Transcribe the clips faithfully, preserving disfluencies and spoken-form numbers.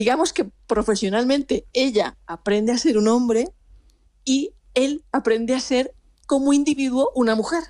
digamos que profesionalmente ella aprende a ser un hombre y él aprende a ser como individuo una mujer.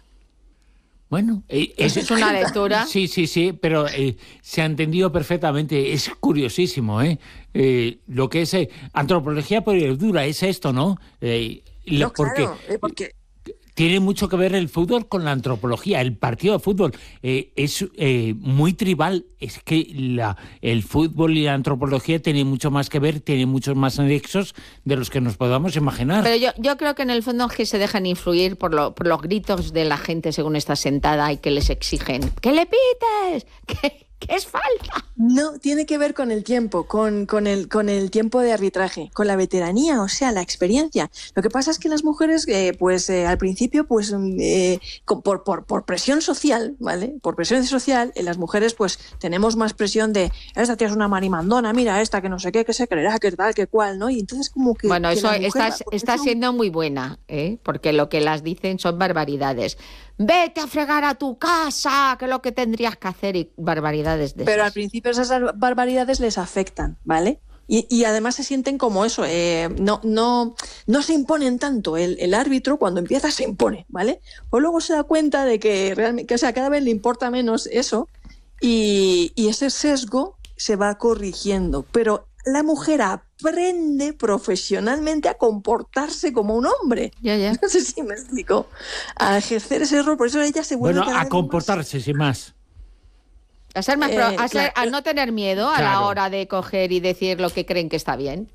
Bueno, eh, eso es una lectura. Sí, sí, sí, pero eh, se ha entendido perfectamente. Es curiosísimo, ¿eh? eh lo que es eh, antropología pura es esto, ¿no? Eh, lo, no, claro, porque, eh, porque tiene mucho que ver el fútbol con la antropología. El partido de fútbol eh, es eh, muy tribal. Es que la, el fútbol y la antropología tienen mucho más que ver, tienen muchos más anexos de los que nos podamos imaginar. Pero yo, yo creo que en el fondo es que se dejan influir por, lo, por los gritos de la gente según está sentada y que les exigen ¡que le pites! ¡Que, que es falta! No, tiene que ver con el tiempo, con, con, el, con el tiempo de arbitraje, con la veteranía, o sea, la experiencia. Lo que pasa es que las mujeres, eh, pues eh, al principio, pues eh, por, por, por presión social, ¿vale? Por presión social, eh, las mujeres pues tenemos más presión de esta tía es una marimandona, mira esta que no sé qué, que se creerá, que tal, que cual, ¿no? Y entonces como que... Bueno, que eso está, va, está eso... siendo muy buena, ¿eh? Porque lo que las dicen son barbaridades. Vete a fregar a tu casa, que es lo que tendrías que hacer, y barbaridades de Pero esas. al principio esas barbaridades les afectan, ¿vale? Y, y además se sienten como eso, eh, no, no, no se imponen tanto. El, el árbitro cuando empieza se impone, ¿vale? Pues luego se da cuenta de que realmente, que, o sea, cada vez le importa menos eso y, y ese sesgo se va corrigiendo. Pero la mujer aprende profesionalmente a comportarse como un hombre. Ya, ya. No sé si me explico. A ejercer ese rol, por eso ella se vuelve bueno, cada a vez comportarse, más... sin más. A, ser más pro, Eh, a, ser, claro. a no tener miedo a Claro. la hora de coger y decir lo que creen que está bien.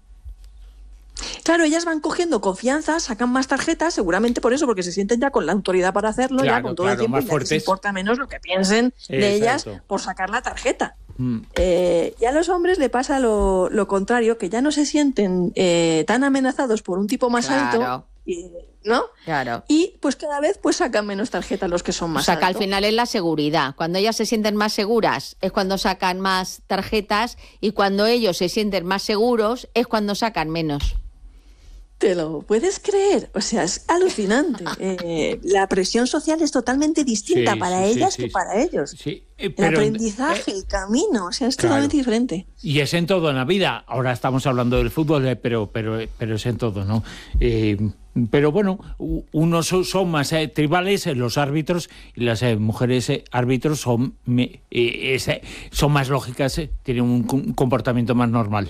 Claro, ellas van cogiendo confianza, sacan más tarjetas, seguramente por eso, porque se sienten ya con la autoridad para hacerlo, Claro, ya con todo claro, el tiempo, más y ya les fuertes. importa menos lo que piensen de Exacto. ellas por sacar la tarjeta. Mm. Eh, y a los hombres le pasa lo, lo contrario, que ya no se sienten eh, tan amenazados por un tipo más Claro. alto, y, ¿no? Claro. Y pues cada vez pues sacan menos tarjetas los que son O más sea, que al altos. final es la seguridad. Cuando ellas se sienten más seguras es cuando sacan más tarjetas y cuando ellos se sienten más seguros es cuando sacan menos. ¿Te lo puedes creer? O sea, es alucinante. Eh, la presión social es totalmente distinta Sí, para sí, sí, ellas sí, que sí. para ellos. Sí, eh, El pero, aprendizaje, eh, el camino, o sea, es claro. totalmente diferente. Y es en todo en la vida. Ahora estamos hablando del fútbol, eh, pero, pero, pero es en todo, ¿no? Eh, pero bueno, u- unos son, son más eh, tribales, eh, los árbitros, y las eh, mujeres eh, árbitros son, me- eh, es, eh, son más lógicas, eh, tienen un, un comportamiento más normal.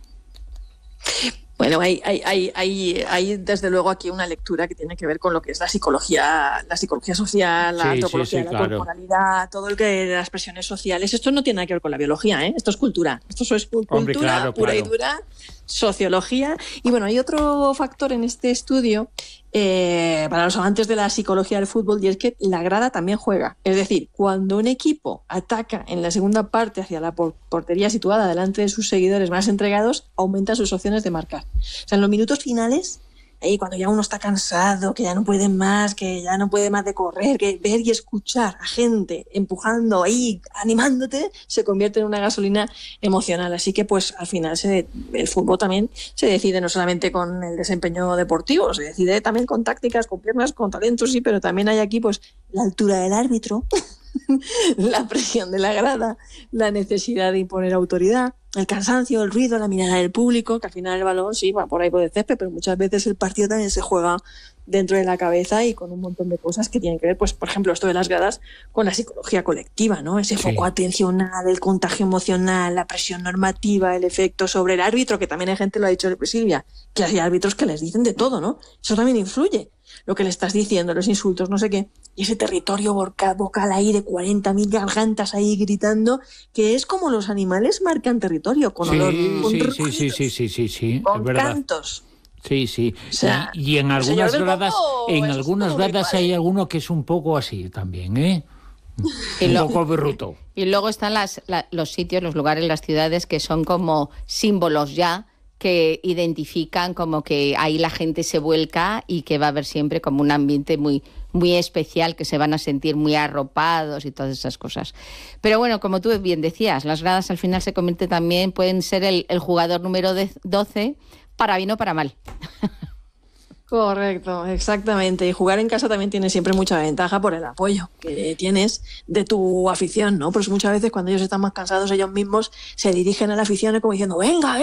Bueno, hay, hay, hay, hay, hay desde luego aquí una lectura que tiene que ver con lo que es la psicología, la psicología social, la Sí, antropología sí, sí, de la claro. corporalidad, todo el que las presiones sociales. Esto no tiene nada que ver con la biología, ¿eh? Esto es cultura. Esto es cultura Hombre, claro, pura claro. y dura, sociología. Y bueno, hay otro factor en este estudio eh, para los amantes de la psicología del fútbol, y es que la grada también juega. Es decir, cuando un equipo ataca en la segunda parte hacia la por- portería situada delante de sus seguidores más entregados, aumenta sus opciones de marcar. O sea, en los minutos finales, ahí cuando ya uno está cansado, que ya no puede más, que ya no puede más de correr, que ver y escuchar a gente empujando ahí, animándote, se convierte en una gasolina emocional. Así que pues al final se, el fútbol también se decide no solamente con el desempeño deportivo, se decide también con tácticas, con piernas, con talentos, sí, pero también hay aquí pues la altura del árbitro, la presión de la grada, la necesidad de imponer autoridad, el cansancio, el ruido, la mirada del público, que al final el balón sí va por ahí por el césped, pero muchas veces el partido también se juega dentro de la cabeza y con un montón de cosas que tienen que ver, pues por ejemplo, esto de las gradas con la psicología colectiva, ¿no? Ese Sí. foco atencional, el contagio emocional, la presión normativa, el efecto sobre el árbitro, que también hay gente, lo ha dicho Silvia, que hay árbitros que les dicen de todo, ¿no? Eso también influye. Lo que le estás diciendo, los insultos, no sé qué, y ese territorio boca, vocal ahí de cuarenta mil gargantas ahí gritando, que es como los animales marcan territorio, con Sí, olor, con sí, sí, ruidos, sí, sí, sí, sí, sí, con es verdad. cantos. Sí, sí. O sea, y, y en el señor algunas del gradas, Bombo, en eso es algunas como muy gradas padre. hay alguno que es un poco así también, ¿eh? Y un lo- poco berruto. Y luego están las, la- los sitios, los lugares, las ciudades que son como símbolos ya, que identifican como que ahí la gente se vuelca y que va a haber siempre como un ambiente muy, muy especial, que se van a sentir muy arropados y todas esas cosas. Pero bueno, como tú bien decías, las gradas al final se convierten también, pueden ser el, el jugador número de- doce, para bien o para mal. Correcto, exactamente. Y jugar en casa también tiene siempre mucha ventaja por el apoyo que tienes de tu afición, ¿no? Pues muchas veces cuando ellos están más cansados, ellos mismos se dirigen a la afición como diciendo, venga, venga.